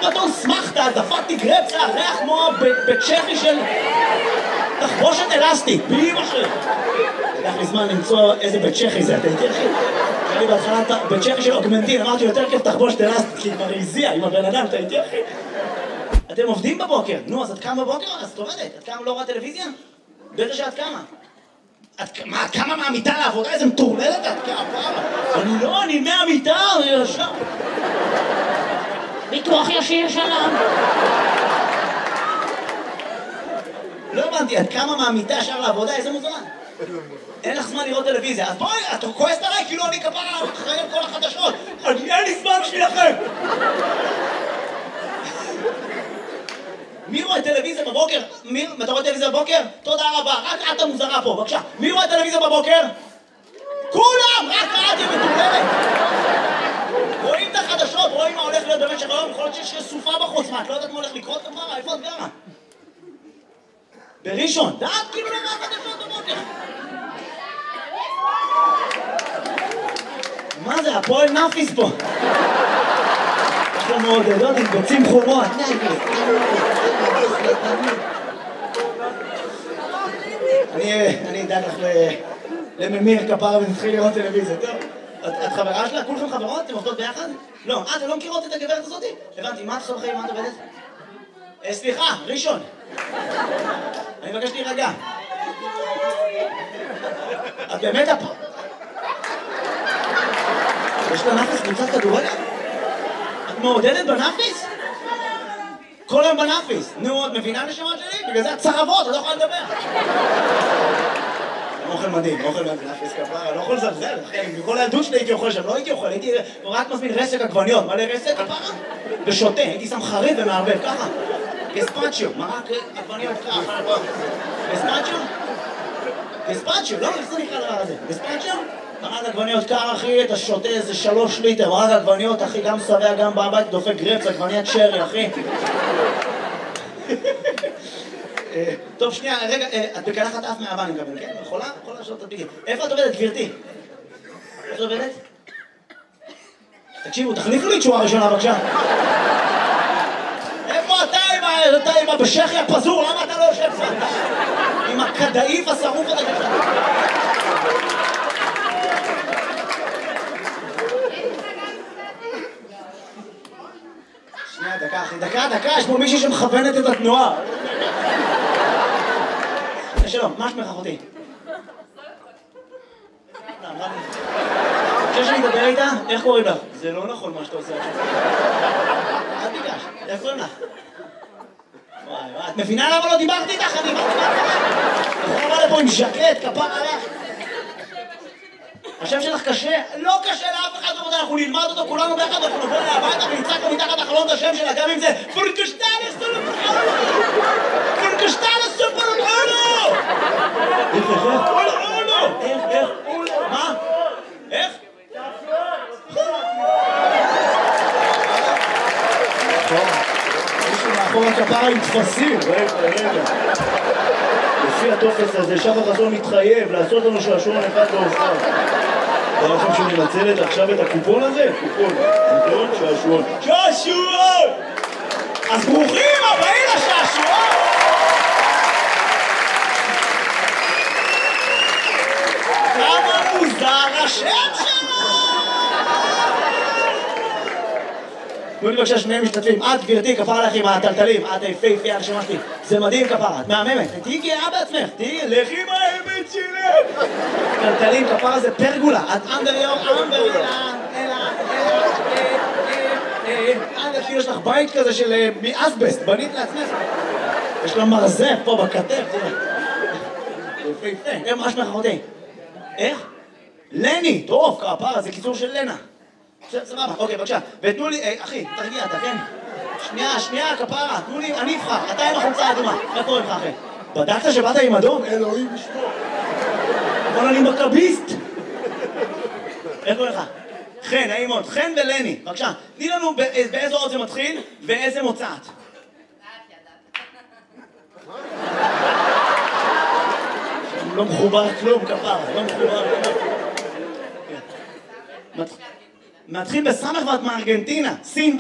שבתון סמכת, דפקתי גרפסה, ריח כמו בצ'כי של תחבושת אלסטית, בלי משהו. לקח לי זמן למצוא איזה בצ'כי זה, אתה איתי אחי? אני בהתחלה בצ'כי של אוגמנטין, אמרתי יותר כיף תחבושת אלסטית, כי היא כבר הזיעה עם הבן אדם, אתה איתי אחי? אתם עובדים בבוקר, נו, אז את קמה בבוקר? אז את עובדת, את קמה לא רואה טלוויזיה? בטח שאת קמה. מה, כמה מהמיטה לעבודה? איזה מטורללת את כמה? אני מהמיטה, אני ישר. ביטוח ישיר שלם. לא הבנתי, את כמה מהמיטה ישר לעבודה? איזה מוזמן? אין לך זמן לראות טלוויזיה, אז בואי, את כועסת עליי כאילו אני כפרה אחראי על כל החדשות. אין לי זמן בשבילכם. מי רואה טלוויזיה בבוקר? אתה רואה טלוויזיה בבוקר? תודה רבה, רק את המוזרה פה, בבקשה. מי רואה טלוויזיה בבוקר? כולם! רק את היא מטורללת! רואים את החדשות, רואים מה הולך להיות במשך היום, יכול להיות שיש סופה בחוץ, מה, את לא יודעת מה הולך לקרות כמרה? איפה את גרה? בראשון, דעת כאילו לא רואה חדשות בבוקר. מה זה, הפועל נאפיס פה? יש לו מעודדות עם ביצים חומות. אני אדאג לך לממיר כפרה ונתחיל לראות טלוויזיה, טוב? את חברה שלה? כולכם חברות? אתם עובדות ביחד? לא, אתם לא מכירות את הגברת הזאת? הבנתי, מה את עושה בחיים? מה את עובדת? סליחה, ראשון. אני מבקש להירגע. את באמת יש לה נאפיס קבוצת כדורגל? את מעודדת בנאפיס? כל היום בנאפיס. נו, את מבינה נשמות שלי? בגלל זה את צרבות, את לא יכולה לדבר. אוכל מדהים, אוכל בנאפיס כפרה, אני לא יכול לזלזל, אחי. מכל הילדות שלי הייתי אוכל שם, לא הייתי אוכל, הייתי רק מזמין רסק עגבניות. מלא רסק כפרה? ושותה, הייתי שם חריף ומערבב, ככה. גספצ'יו, מרק עגבניות ככה. גספצ'יו? גספצ'יו, לא? איך זה נקרא דבר הזה? גספצ'יו? מרק עגבניות קר, אחי, אתה שותה איזה 3 ליטר, מרק עגבניות, אחי, גם שבע, גם בבית, דופק גרפס, עגבניית שרי, אחי. טוב, שנייה, רגע, את בקלחת אף מהאבא, אני מקבל, כן? יכולה? יכולה לשאול את הדביקים. איפה את עובדת, גברתי? איפה את עובדת? תקשיבו, תחליפו לי תשובה ראשונה, בבקשה. איפה אתה עם הבשכי הפזור? למה אתה לא יושב פה? עם הכדאיף השרוף הזה ככה. שנייה, דקה, אחי, דקה, יש פה מישהי שמכוונת את התנועה. שלום, מה שמך אחותי? חושב שאני אדבר איתה? איך קוראים לך? זה לא נכון מה שאתה עושה עכשיו. אל תיגש, איך קוראים לך? וואי, את מבינה למה לא דיברתי איתך? אני דיברתי איתך. אתה בא לפה עם ז'קט, כפר עליך. השם שלך קשה? לא קשה לאף אחד, אנחנו נלמד אותו כולנו ביחד, אנחנו נבוא אליה הביתה ונמצא פה מתחת החלון את השם שלה, גם אם זה פורקשטלס סופרולו! איך? מה? איך? מישהו מאחור הכפרה עם תפסים, רגע. לפי הטופס הזה, שחר חסון מתחייב לעשות לנו שעשועון אחד להופעה. אתה לכם שמנצלת עכשיו את הקופון הזה? קופון, שעשועון. שעשועון! אז ברוכים הבאים לשעשועון! כמה מוזר השם שלו! תנו לי בבקשה שני משתתפים. את גברתי, כפרה עליך עם הטלטלים, את היפהפייה הנשמה שלי. זה מדהים כפרה, את מהממת. תהיי גאה בעצמך, לכי עם האמת שלי. טלטלים, כפרה זה פרגולה. את אנדריור, יש לך בית כזה של מאסבסט, בנית לעצמך. יש לה מרזב פה בכתף, תראה. מה שמך אחותי? איך? לני, טוב, כפרה, זה קיצור של לנה. סבבה, אוקיי, בבקשה. ותנו לי, אחי, תרגיע אתה, כן? שנייה, כפרה, תנו לי, אני אבחר, אתה עם החולצה האדומה. איך קוראים לך, אחי? בדקת שבאת עם אדום? אלוהים ישמור. אבל אני מכביסט. איך קוראים לך? חן, נעים מאוד. חן ולני, בבקשה. תני לנו באיזו אות זה מתחיל ואיזה מוצאת. לא מחובר כלום, כפרה, לא מחובר כלום. מתחיל בסמך ואת מארגנטינה, סין